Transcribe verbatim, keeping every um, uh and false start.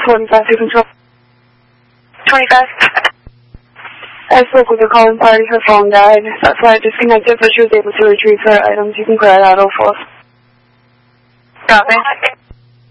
forty-five to control. twenty-five. I spoke with the calling party. Her phone died. That's why I disconnected, but she was able to retrieve her items. You can clear that out, oh four. Copy.